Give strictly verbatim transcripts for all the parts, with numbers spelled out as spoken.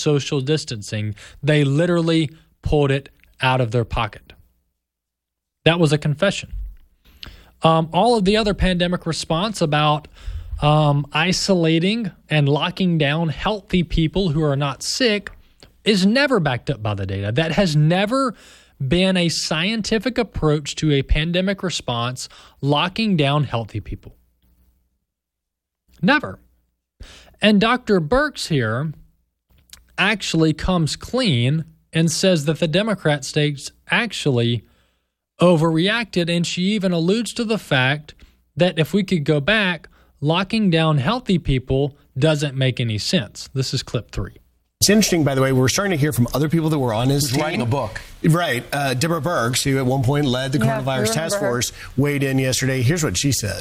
social distancing. They literally pulled it out of their pocket. That was a confession. Um, all of the other pandemic response about um, isolating and locking down healthy people who are not sick is never backed up by the data. That has never been a scientific approach to a pandemic response, locking down healthy people. Never. And Doctor Birx here actually comes clean and says that the Democrat states actually overreacted, and she even alludes to the fact that if we could go back, locking down healthy people doesn't make any sense. This is clip three. It's interesting, by the way, we're starting to hear from other people that were on his Who's team. writing a book. Right. Uh, Deborah Birx, who at one point led the Yeah, coronavirus task her. force, weighed in yesterday. Here's what she said.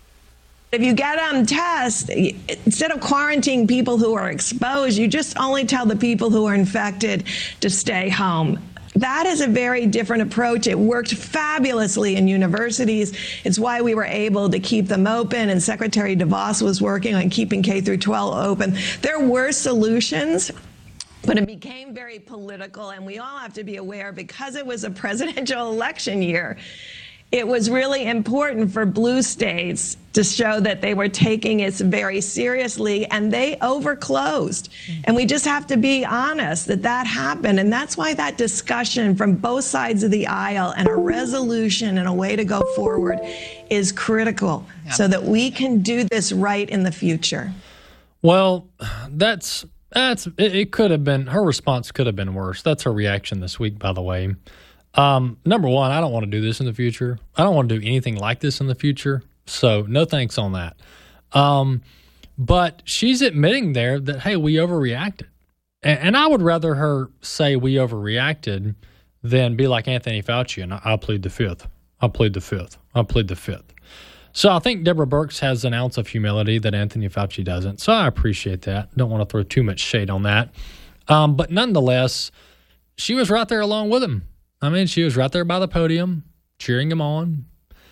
If you get them tests, instead of quarantining people who are exposed, you just only tell the people who are infected to stay home. That is a very different approach. It worked fabulously in universities. It's why we were able to keep them open, and Secretary DeVos was working on keeping K through twelve open. There were solutions, but it became very political, and we all have to be aware, because it was a presidential election year, it was really important for blue states to show that they were taking it very seriously, and they overclosed. And we just have to be honest that that happened. And that's why that discussion from both sides of the aisle and a resolution and a way to go forward is critical, yeah, so that we can do this right in the future. Well, that's that's it, it could have been, her response could have been worse. That's her reaction this week, by the way. Um, number one, I don't want to do this in the future. I don't want to do anything like this in the future. So no thanks on that. Um, but she's admitting there that, hey, we overreacted. And, and I would rather her say we overreacted than be like Anthony Fauci and I, I'll plead the fifth. I'll plead the fifth. I'll plead the fifth. So I think Deborah Birx has an ounce of humility that Anthony Fauci doesn't. So I appreciate that. Don't want to throw too much shade on that. Um, but nonetheless, she was right there along with him. I mean, she was right there by the podium, cheering him on.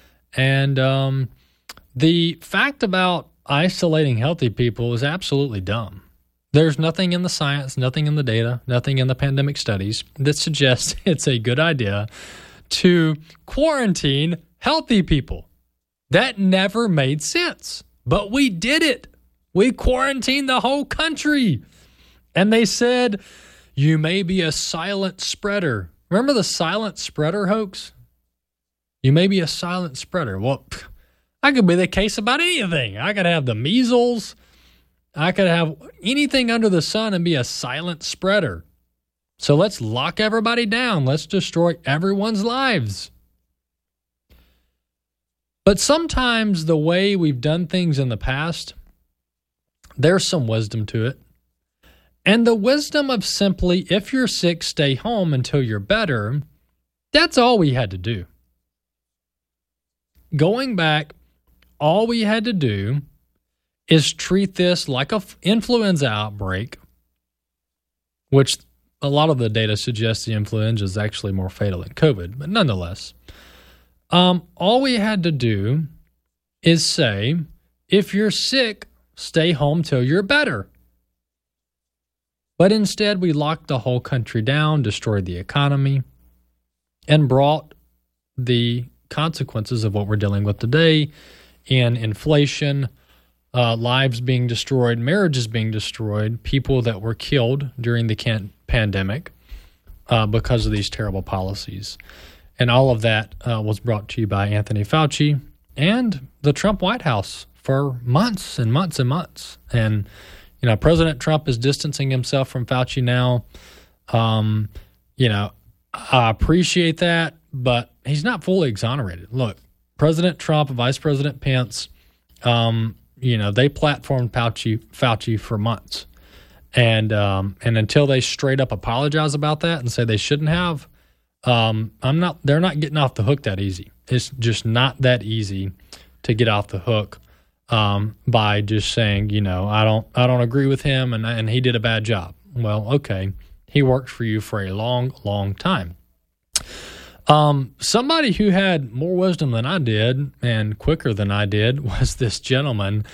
And um, the fact about isolating healthy people is absolutely dumb. There's nothing in the science, nothing in the data, nothing in the pandemic studies that suggests it's a good idea to quarantine healthy people. That never made sense. But we did it. We quarantined the whole country. And they said, you may be a silent spreader. Remember the silent spreader hoax? You may be a silent spreader. Well, I could be the case about anything. I could have the measles. I could have anything under the sun and be a silent spreader. So let's lock everybody down. Let's destroy everyone's lives. But sometimes the way we've done things in the past, there's some wisdom to it. And the wisdom of simply, if you're sick, stay home until you're better, that's all we had to do. Going back, all we had to do is treat this like an influenza outbreak, which a lot of the data suggests the influenza is actually more fatal than COVID, but nonetheless, um, all we had to do is say, if you're sick, stay home till you're better. But instead, we locked the whole country down, destroyed the economy, and brought the consequences of what we're dealing with today in inflation, uh, lives being destroyed, marriages being destroyed, people that were killed during the can- pandemic uh, because of these terrible policies. And all of that uh, was brought to you by Anthony Fauci and the Trump White House for months and months and months. And You know, President Trump is distancing himself from Fauci now. Um, you know, I appreciate that, but he's not fully exonerated. Look, President Trump, Vice President Pence, um, you know, they platformed Fauci, Fauci for months. And um, and until they straight up apologize about that and say they shouldn't have, um, I'm not. They're not getting off the hook that easy. It's just not that easy to get off the hook. Um, by just saying, you know, I don't, I don't agree with him, and and he did a bad job. Well, okay, he worked for you for a long, long time. Um, somebody who had more wisdom than I did and quicker than I did was this gentleman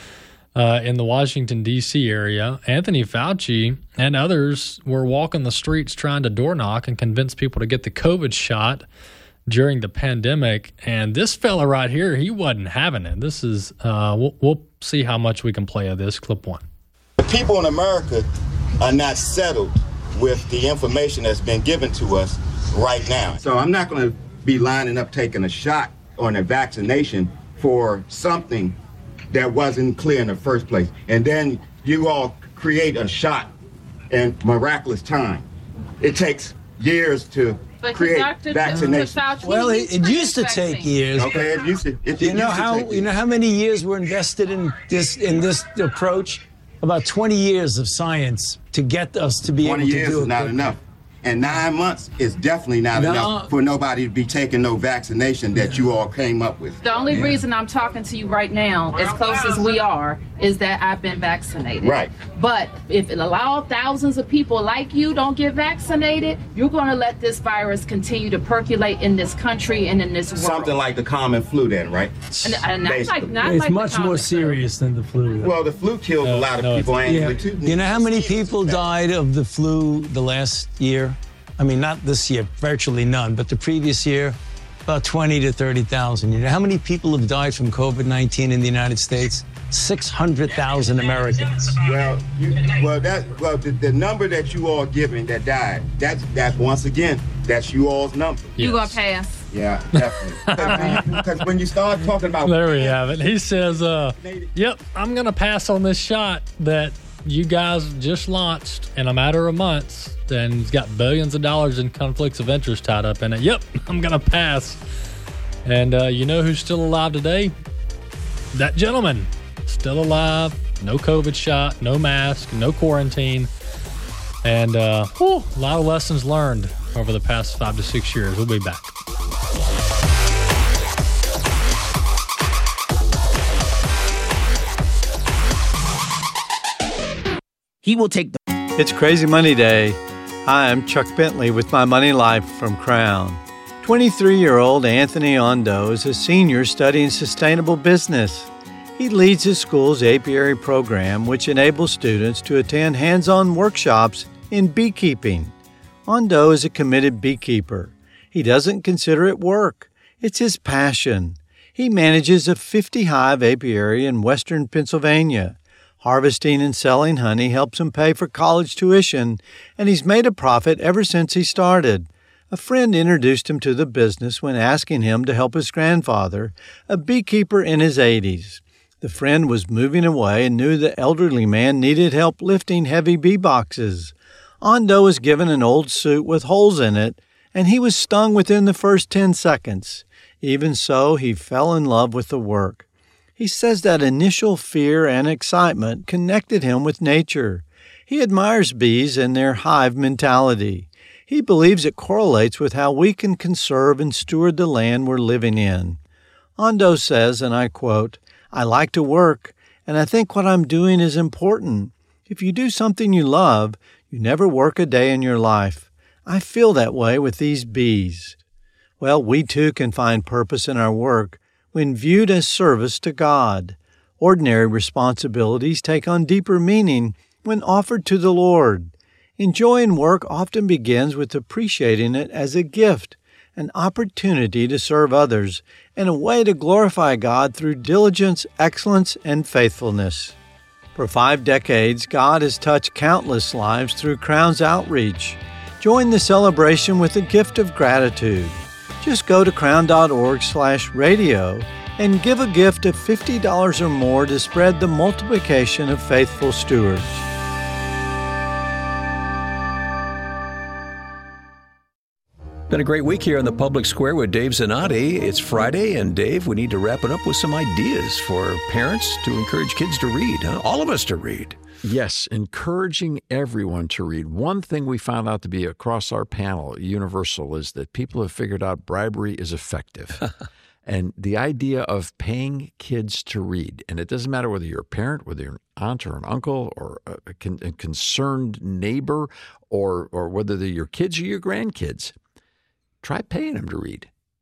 uh, in the Washington, D C area. Anthony Fauci and others were walking the streets trying to door knock and convince people to get the COVID shot during the pandemic. And this fella right here, he wasn't having it. This is, uh, we'll, we'll see how much we can play of this. Clip one. The people in America are not settled with the information that's been given to us right now. So I'm not going to be lining up taking a shot on a vaccination for something that wasn't clear in the first place. And then you all create a shot in miraculous time. It takes years to But create Doctor vaccination. Fauci, Well, he it, it used to take vaccine. years. Okay, it used to, it, You it know used to how take you know how many years were invested in this in this approach? About twenty years of science to get us to be able twenty to years do is it. not enough. And nine months is definitely not No. enough for nobody to be taking no vaccination that you all came up with. The only reason I'm talking to you right now, as close as we are, is that I've been vaccinated. Right. But if it allow thousands of people like you don't get vaccinated, you're going to let this virus continue to percolate in this country and in this world. Something like the common flu then, right? And, and not Basically. like, not It's like the much more common flu. serious than the flu. Well, the flu kills a No, lot of no, people Yeah. annually too. You know how many people died of the flu the last year? I mean, not this year, virtually none, but the previous year, about twenty to thirty thousand. You know how many people have died from COVID nineteen in the United States? six hundred thousand Americans. Well, you, well, that well the, the number that you all giving that died, that's that's once again, that's you all's number. You Yes. gonna pass? Yeah, definitely. Because when you start talking about There we have it. He says, uh, yep, I'm going to pass on this shot that you guys just launched in a matter of months, and it's got billions of dollars in conflicts of interest tied up in it. Yep, I'm going to pass. And uh, you know who's still alive today? That gentleman. Still alive. No COVID shot, no mask, no quarantine. And uh, whew, a lot of lessons learned over the past five to six years. We'll be back. He will take the. It's Crazy Money Day. Hi, I'm Chuck Bentley with my Money Life from Crown. twenty-three-year-old Anthony Ondo is a senior studying sustainable business. He leads his school's apiary program, which enables students to attend hands-on workshops in beekeeping. Ondo is a committed beekeeper. He doesn't consider it work. It's his passion. He manages a fifty-hive apiary in western Pennsylvania. Harvesting and selling honey helps him pay for college tuition, and he's made a profit ever since he started. A friend introduced him to the business when asking him to help his grandfather, a beekeeper in his eighties. The friend was moving away and knew the elderly man needed help lifting heavy bee boxes. Ondo was given an old suit with holes in it, and he was stung within the first ten seconds. Even so, he fell in love with the work. He says that initial fear and excitement connected him with nature. He admires bees and their hive mentality. He believes it correlates with how we can conserve and steward the land we're living in. Ondo says, and I quote, "I like to work, and I think what I'm doing is important. If you do something you love, you never work a day in your life. I feel that way with these bees." Well, we too can find purpose in our work when viewed as service to God. Ordinary responsibilities take on deeper meaning when offered to the Lord. Enjoying work often begins with appreciating it as a gift, an opportunity to serve others, and a way to glorify God through diligence, excellence, and faithfulness. For five decades, God has touched countless lives through Crown's outreach. Join the celebration with a gift of gratitude. Just go to crown.org slash radio and give a gift of fifty dollars or more to spread the multiplication of faithful stewards. Been a great week here in the public square with Dave Zanotti. It's Friday, and Dave, we need to wrap it up with some ideas for parents to encourage kids to read, huh? All of us to read. Yes, encouraging everyone to read. One thing we found out to be across our panel, universal, is that people have figured out bribery is effective. And the idea of paying kids to read, and it doesn't matter whether you're a parent, whether you're an aunt or an uncle or a, con- a concerned neighbor, or or whether they're your kids or your grandkids, try paying them to read.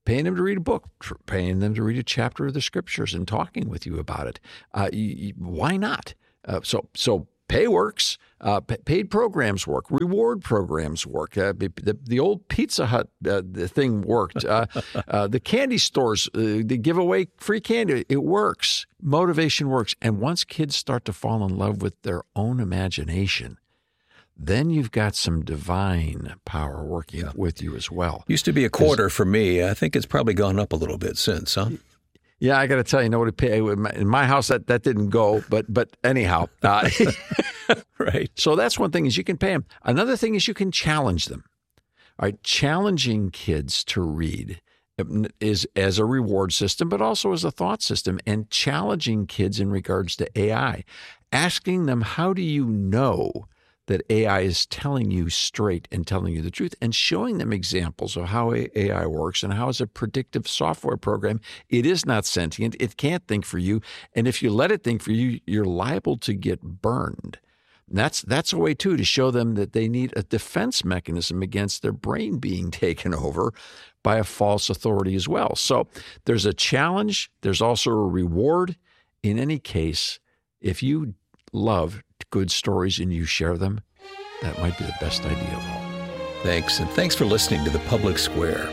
paying them to read a book, paying them to read a chapter of the scriptures and talking with you about it. Uh, you, you, why not? Uh, so, so pay works. Uh, p- paid programs work. Reward programs work. Uh, the, the old Pizza Hut uh, the thing worked. Uh, uh, the candy stores, uh, they give away free candy. It works. Motivation works. And once kids start to fall in love with their own imagination, then you've got some divine power working yeah. with you as well. Used to be a quarter for me. I think it's probably gone up a little bit since, huh? Yeah, I got to tell you, nobody pay in my house. That, that didn't go, but but anyhow, uh, right. So that's one thing is you can pay them. Another thing is you can challenge them. All right, challenging kids to read is as a reward system, but also as a thought system, and challenging kids in regards to A I, asking them, how do you know that A I is telling you straight and telling you the truth, and showing them examples of how A I works and how as a predictive software program, it is not sentient. It can't think for you. And if you let it think for you, you're liable to get burned. And that's that's a way, too, to show them that they need a defense mechanism against their brain being taken over by a false authority as well. So there's a challenge. There's also a reward. In any case, if you love good stories and you share them, that might be the best idea of all. Thanks, and thanks for listening to The Public Square.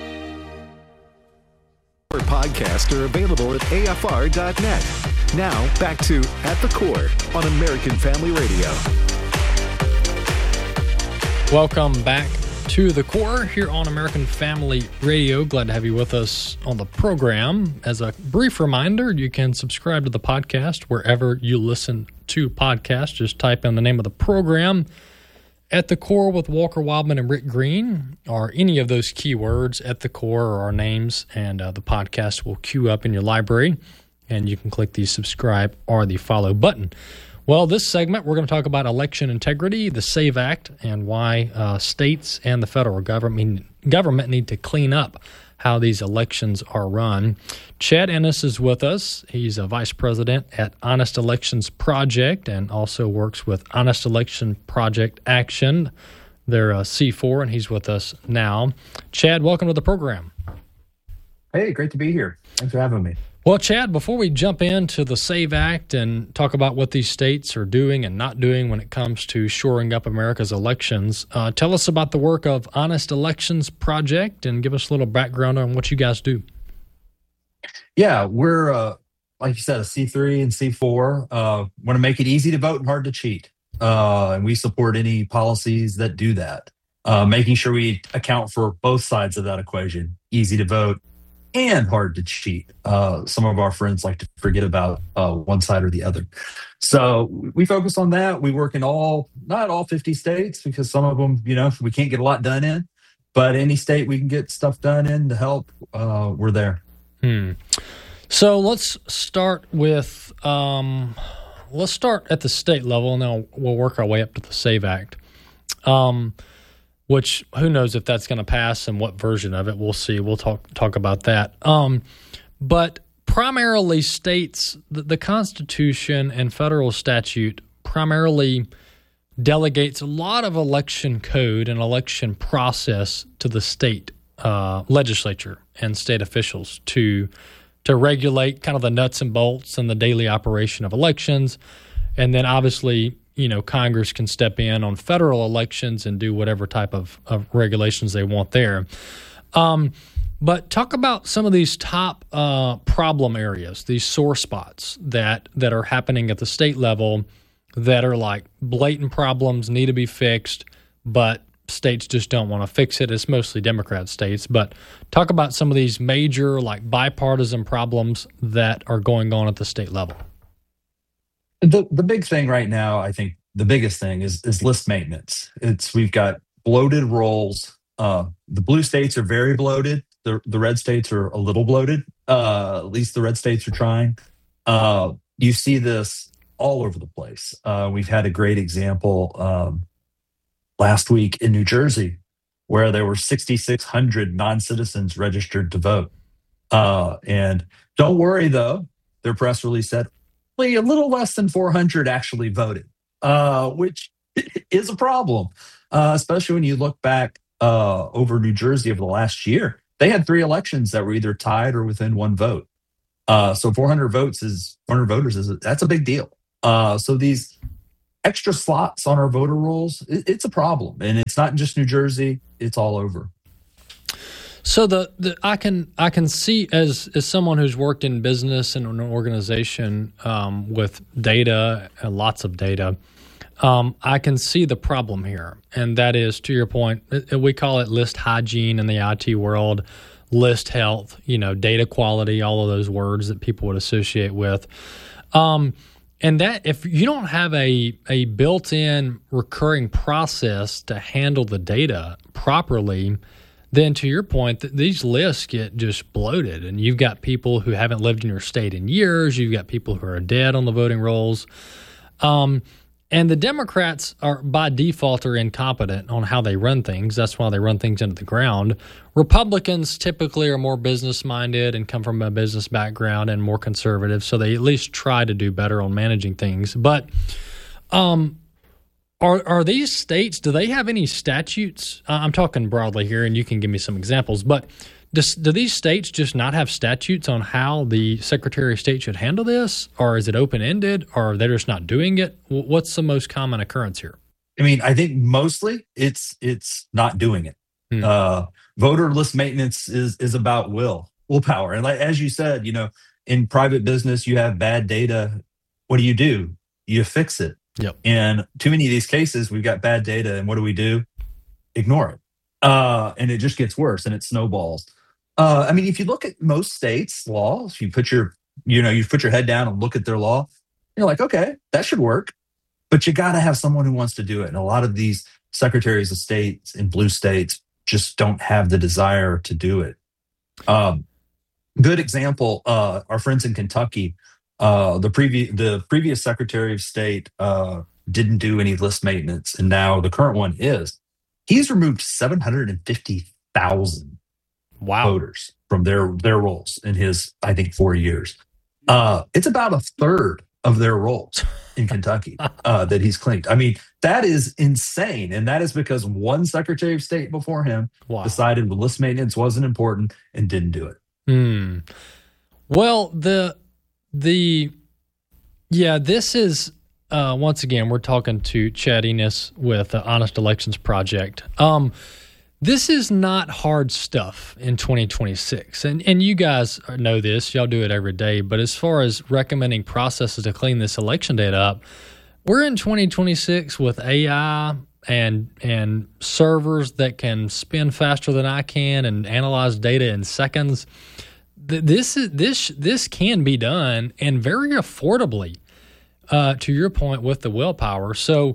Our podcasts are available at A F R dot net. Now, back to At the Core on American Family Radio. Welcome back to The Core here on American Family Radio. Glad to have you with us on the program. As a brief reminder, you can subscribe to the podcast wherever you listen to podcasts. Just type in the name of the program, At the Core with Walker Wildman and Rick Green, or any of those keywords, At the Core or our names, and uh, the podcast will queue up in your library, and you can click the subscribe or the follow button. Well, this segment, we're going to talk about election integrity, the SAVE Act, and why uh, states and the federal government government need to clean up how these elections are run. Chad Ennis is with us. He's a vice president at Honest Elections Project and also works with Honest Election Project Action. They're a C four, and he's with us now. Chad, welcome to the program. Hey, great to be here. Thanks for having me. Well, Chad, before we jump into the SAVE Act and talk about what these states are doing and not doing when it comes to shoring up America's elections, uh, tell us about the work of Honest Elections Project and give us a little background on what you guys do. Yeah, we're, uh, like you said, a C three and C four. Uh, want to make it easy to vote and hard to cheat. Uh, and we support any policies that do that, uh, making sure we account for both sides of that equation, easy to vote and hard to cheat. Uh, some of our friends like to forget about uh, one side or the other. So we focus on that. We work in all, not all fifty states, because some of them, you know, we can't get a lot done in, but any state we can get stuff done in to help, uh, we're there. Hmm. So let's start with, um, let's start at the state level, and then we'll work our way up to the SAVE Act. Um, which who knows if that's going to pass and what version of it. We'll see. We'll talk talk about that. Um, but primarily states, the, the Constitution and federal statute primarily delegates a lot of election code and election process to the state uh, legislature and state officials to to regulate kind of the nuts and bolts and the daily operation of elections. And then obviously, you know, Congress can step in on federal elections and do whatever type of, of regulations they want there. Um, but talk about some of these top uh, problem areas, these sore spots that that are happening at the state level that are like blatant problems, need to be fixed, but states just don't want to fix it. It's mostly Democrat states. But talk about some of these major, like, bipartisan problems that are going on at the state level. The the big thing right now, I think the biggest thing is is list maintenance. It's we've got bloated rolls. Uh, the blue states are very bloated. The the red states are a little bloated. Uh, at least the red states are trying. Uh, you see this all over the place. Uh, we've had a great example um, last week in New Jersey, where there were sixty-six hundred non-citizens registered to vote. Uh, and don't worry, though, their press release said a little less than four hundred actually voted, uh, which is a problem, uh, especially when you look back uh, over New Jersey over the last year. they had three elections that were either tied or within one vote. Uh, so four hundred votes is four hundred voters is a, that's a big deal. Uh, so these extra slots on our voter rolls, it, it's a problem, and it's not just New Jersey; it's all over. So the, the I can I can see as as someone who's worked in business and an organization um, with data, uh, lots of data. Um, I can see the problem here, and that is, to your point, we call it list hygiene in the I T world. List health, you know, data quality, all of those words that people would associate with. Um, and that if you don't have a, a built-in recurring process to handle the data properly, then to your point, th- these lists get just bloated. And you've got people who haven't lived in your state in years. You've got people who are dead on the voting rolls. Um, And the Democrats are, by default, are incompetent on how they run things. That's why they run things into the ground. Republicans typically are more business-minded and come from a business background and more conservative, so they at least try to do better on managing things. But um, are are these states, do they have any statutes? Uh, I'm talking broadly here, and you can give me some examples, but Does, do these states just not have statutes on how the Secretary of State should handle this? Or is it open-ended? Or they're just not doing it? What's the most common occurrence here? I mean, I think mostly it's it's not doing it. Hmm. Uh, voter list maintenance is is about will, willpower. And like, as you said, you know, in private business, you have bad data. What do you do? You fix it. Yep. And too many of these cases, we've got bad data. And what do we do? Ignore it. Uh, and it just gets worse and it snowballs. Uh, I mean, if you look at most states' laws, you put your, you know, you put your head down and look at their law, you're like, okay, that should work. But you got to have someone who wants to do it. And a lot of these secretaries of states in blue states just don't have the desire to do it. Um, good example, uh, our friends in Kentucky, uh, the previous the previous Secretary of State uh, didn't do any list maintenance, and now the current one is. He's removed seven hundred fifty thousand wow. voters from their their rolls in his, I think, four years. Uh, it's about a third of their rolls in Kentucky uh, that he's cleaned. I mean, that is insane. And that is because one Secretary of State before him wow. decided the list maintenance wasn't important and didn't do it. Hmm. Well, the, the, yeah, this is, uh, once again, we're talking to Chad Enos with the Honest Elections Project. Um, This is not hard stuff in twenty twenty-six. And and you guys know this. Y'all do it every day. But as far as recommending processes to clean this election data up, we're in twenty twenty-six with A I and and servers that can spin faster than I can and analyze data in seconds. This is this this can be done and very affordably, uh, to your point, with the willpower. So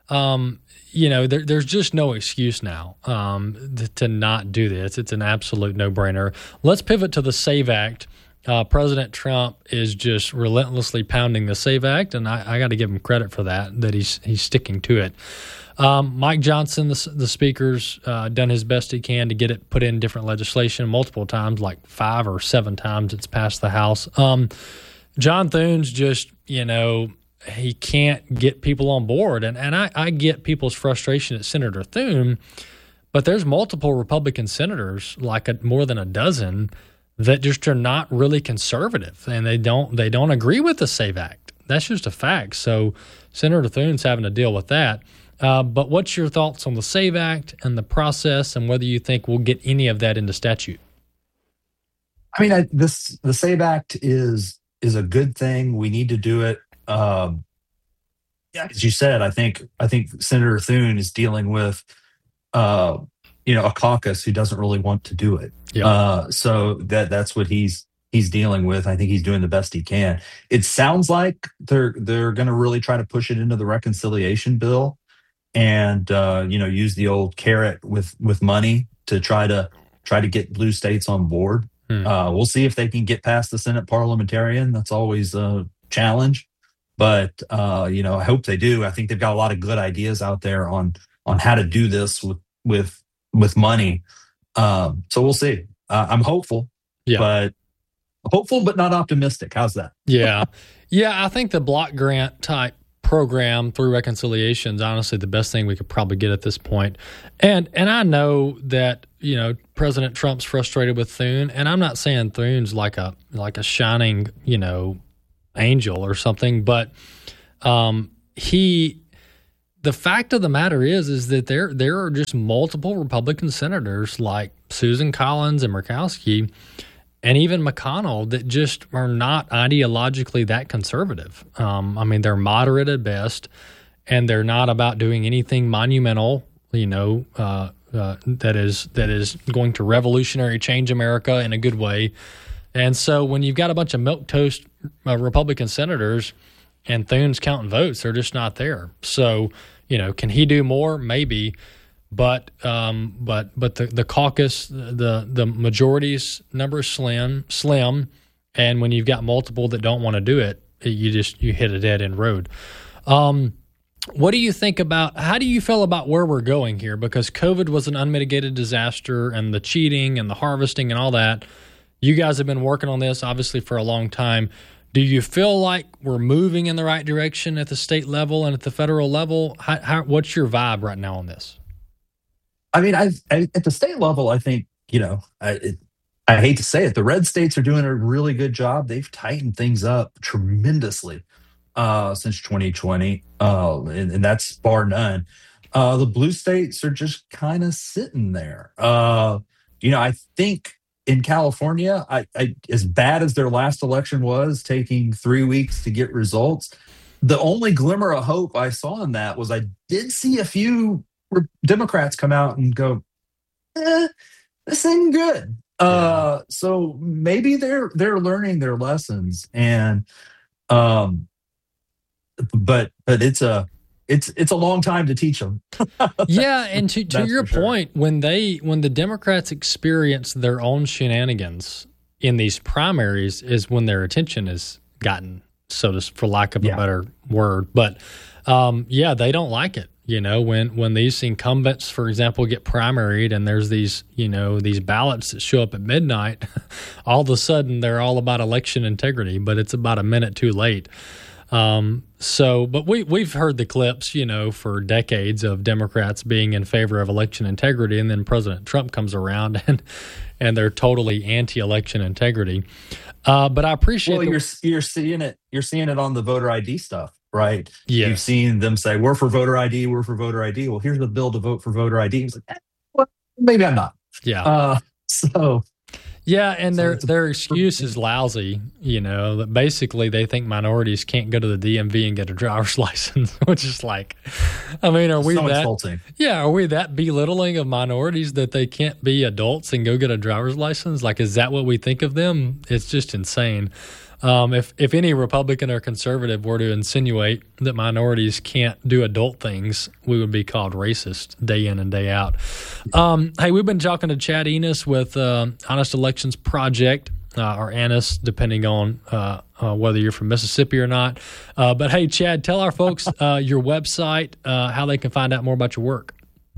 um you know, there, there's just no excuse now um, to, to not do this. It's an absolute no-brainer. Let's pivot to the SAVE Act. Uh, President Trump is just relentlessly pounding the SAVE Act, and I, I got to give him credit for that, that he's he's sticking to it. Um, Mike Johnson, the, the speaker's uh, done his best he can to get it put in different legislation multiple times, like five or seven times it's passed the House. Um, John Thune's just, you know, he can't get people on board. And and I, I get people's frustration at Senator Thune, but there's multiple Republican senators, like a, more than a dozen, that just are not really conservative, and they don't they don't agree with the SAVE Act. That's just a fact. So Senator Thune's having to deal with that. Uh, but what's your thoughts on the SAVE Act and the process, and whether you think we'll get any of that into statute? I mean, I, this the SAVE Act is is a good thing. We need to do it. Um, yeah, as you said, I think I think Senator Thune is dealing with, uh, you know, a caucus who doesn't really want to do it. Yeah. Uh, so that that's what he's he's dealing with. I think he's doing the best he can. It sounds like they're they're going to really try to push it into the reconciliation bill, and uh, you know, use the old carrot with with money to try to try to get blue states on board. Hmm. Uh, we'll see if they can get past the Senate parliamentarian. That's always a challenge. But, uh, you know, I hope they do. I think they've got a lot of good ideas out there on on how to do this with with, with money. Um, so we'll see. Uh, I'm hopeful, yeah. but hopeful but not optimistic. How's that? Yeah. Yeah, I think the block grant type program through reconciliation is honestly the best thing we could probably get at this point. And and I know that you know, President Trump's frustrated with Thune, and I'm not saying Thune's like a like a shining, you know, angel or something, but um, he. The fact of the matter is, is that there there are just multiple Republican senators like Susan Collins and Murkowski, and even McConnell that just are not ideologically that conservative. Um, I mean, they're moderate at best, and they're not about doing anything monumental, you know, uh, uh, that is that is going to revolutionary change America in a good way. And so when you've got a bunch of milquetoast uh, Republican senators and Thune's counting votes, they're just not there. So, you know, can he do more? Maybe. But um, but but the, the caucus, the the majority's number is slim, slim, and when you've got multiple that don't want to do it, you just you hit a dead end road. Um, what do you think about? How do you feel about where we're going here? Because COVID was an unmitigated disaster, and the cheating and the harvesting and all that. You guys have been working on this obviously for a long time. Do you feel like we're moving in the right direction at the state level and at the federal level? How, how, what's your vibe right now on this? I mean, I, I at the state level, I think, you know, I, it, I hate to say it, the red states are doing a really good job. They've tightened things up tremendously uh, since twenty twenty, uh, and, and that's bar none. Uh, the blue states are just kind of sitting there. Uh, you know, I think in California, I, I, as bad as their last election was, taking three weeks to get results, the only glimmer of hope I saw in that was I did see a few Democrats come out and go, eh, this ain't good. Yeah. Uh, so maybe they're they're learning their lessons, and um, but but it's a it's it's a long time to teach them. Yeah, and to to your sure. point, when they when the Democrats experience their own shenanigans in these primaries, is when their attention is gotten, so to for lack of yeah. a better word. But um, yeah, they don't like it. You know, when, when these incumbents, for example, get primaried and there's these, you know, these ballots that show up at midnight, all of a sudden they're all about election integrity, but it's about a minute too late. Um, so, but we, we've heard the clips, you know, for decades of Democrats being in favor of election integrity, and then President Trump comes around and and they're totally anti-election integrity. Uh, but I appreciate well, the, you're you're seeing it. You're seeing it on the voter I D stuff. Right. Yes. You've seen them say, we're for voter I D, we're for voter I D. Well, here's the bill to vote for voter I D. It's like, eh, well, maybe I'm not. Yeah. Uh, so. Yeah, and so their a, their excuse is lousy, you know, that basically they think minorities can't go to the D M V and get a driver's license, which is like, I mean, are we so that? Insulting. Yeah, are we that belittling of minorities that they can't be adults and go get a driver's license? Like, is that what we think of them? It's just insane. Um, if if any Republican or conservative were to insinuate that minorities can't do adult things, we would be called racist day in and day out. Um, hey, we've been talking to Chad Enos with uh, Honest Elections Project, uh, or Annis, depending on uh, uh, whether you're from Mississippi or not. Uh, but hey, Chad, tell our folks uh, your website, uh, how they can find out more about your work.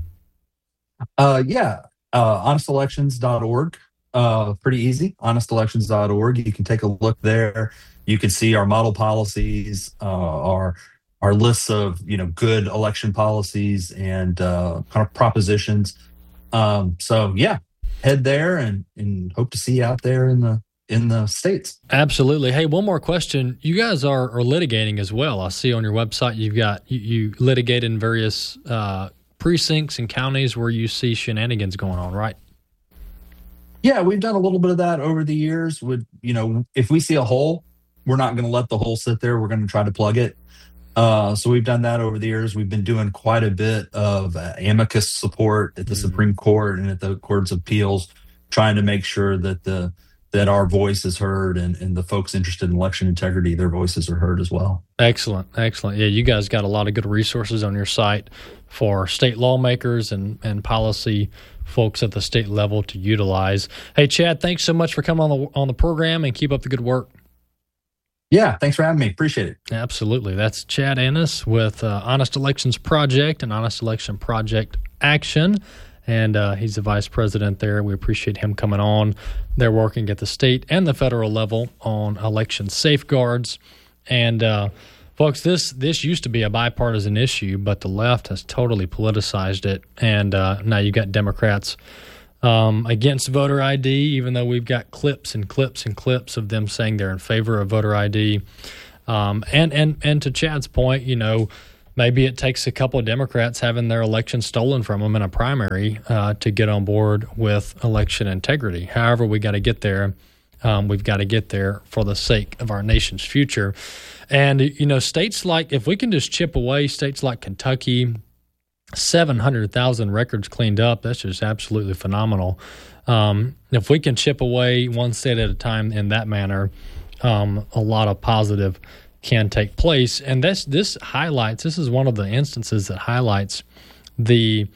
Uh, yeah, uh, honest elections dot org. Uh, pretty easy, honest elections dot org. You can take a look there. You can see our model policies, uh, our our lists of you know good election policies and uh, kind of propositions. Um, so yeah, head there and, and hope to see you out there in the in the states. Absolutely. Hey, one more question. You guys are, are litigating as well. I see on your website you've got you, you litigate in various uh, precincts and counties where you see shenanigans going on, right? Yeah, we've done a little bit of that over the years. Would you know, if we see a hole, we're not going to let the hole sit there. We're going to try to plug it. Uh, so we've done that over the years. We've been doing quite a bit of uh, amicus support at the mm-hmm. Supreme Court and at the Courts of Appeals, trying to make sure that the that our voice is heard, and, and the folks interested in election integrity, their voices are heard as well. Excellent, excellent. Yeah, you guys got a lot of good resources on your site for state lawmakers and, and policy folks at the state level to utilize. Hey, Chad, thanks so much for coming on the on the program, and keep up the good work. Yeah, thanks for having me. Appreciate it. Absolutely. That's Chad Annis with uh, Honest Elections Project and Honest Election Project Action, and uh, he's the vice president there. We appreciate him coming on. They're working at the state and the federal level on election safeguards. And uh, folks, this this used to be a bipartisan issue, but the left has totally politicized it, and uh, now you got Democrats um, against voter I D, even though we've got clips and clips and clips of them saying they're in favor of voter I D. Um, and, and, and to Chad's point, you know, maybe it takes a couple of Democrats having their election stolen from them in a primary uh, to get on board with election integrity. However, we got to get there. Um, we've got to get there for the sake of our nation's future. And, you know, states like, if we can just chip away, states like Kentucky, seven hundred thousand records cleaned up, that's just absolutely phenomenal. Um, if we can chip away one state at a time in that manner, um, a lot of positive can take place. And this, this highlights, this is one of the instances that highlights the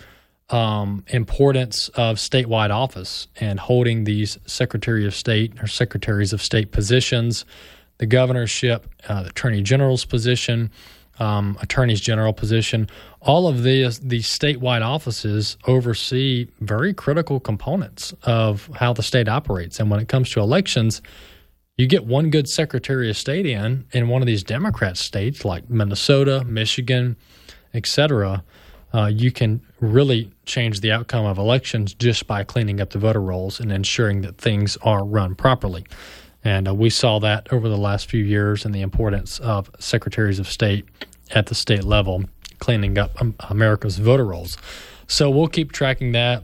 um, importance of statewide office and holding these Secretary of State or Secretaries of State positions, the governorship, uh, the Attorney General's position, um, Attorneys General position. All of these, these statewide offices oversee very critical components of how the state operates. And when it comes to elections, you get one good Secretary of State in, in one of these Democrat states like Minnesota, Michigan, et cetera, uh, you can really change the outcome of elections just by cleaning up the voter rolls and ensuring that things are run properly. And uh, we saw that over the last few years and the importance of Secretaries of State at the state level cleaning up um, America's voter rolls. So we'll keep tracking that.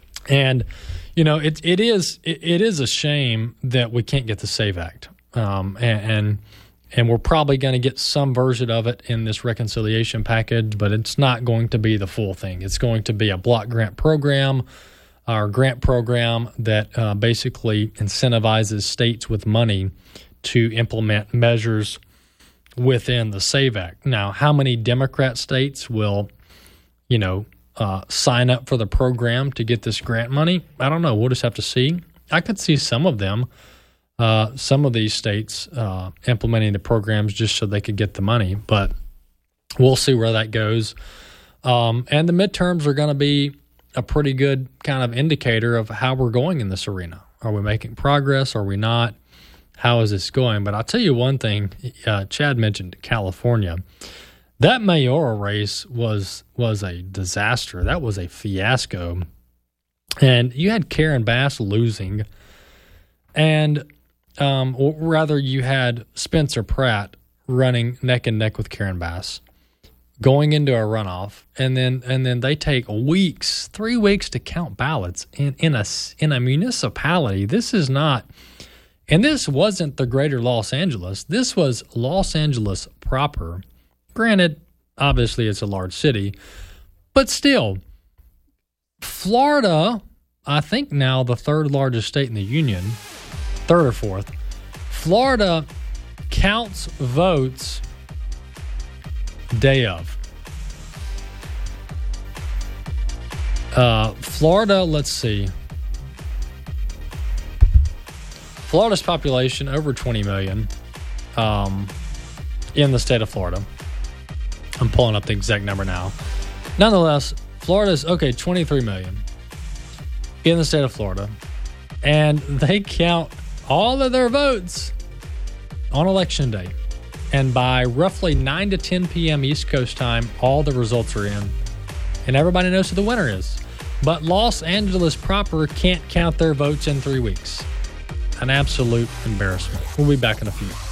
And you know, it it is it, it is a shame that we can't get the SAVE Act, um, and, and and we're probably going to get some version of it in this reconciliation package, but it's not going to be the full thing. It's going to be a block grant program, our grant program that uh, basically incentivizes states with money to implement measures within the SAVE Act. Now, how many Democrat states will, you know, Uh, sign up for the program to get this grant money? I don't know. We'll just have to see. I could see some of them, uh, some of these states uh, implementing the programs just so they could get the money, but we'll see where that goes. Um, and the midterms are going to be a pretty good kind of indicator of how we're going in this arena. Are we making progress? Are we not? How is this going? But I'll tell you one thing. Uh, Chad mentioned California. That mayoral race was was a disaster. That was a fiasco. And you had Karen Bass losing, and um, or rather you had Spencer Pratt running neck and neck with Karen Bass, going into a runoff, and then and then they take weeks, three weeks to count ballots in, in a in a municipality. This is not, and this wasn't the greater Los Angeles. This was Los Angeles proper. Granted, obviously it's a large city, but still, Florida, I think now the third largest state in the union, third or fourth, Florida counts votes day of. Uh, Florida, let's see. Florida's population over twenty million um, in the state of Florida. I'm pulling up the exact number now. Nonetheless, Florida's, okay, twenty-three million in the state of Florida. And they count all of their votes on election day. And by roughly nine to ten p.m. East Coast time, all the results are in. And everybody knows who the winner is. But Los Angeles proper can't count their votes in three weeks. An absolute embarrassment. We'll be back in a few.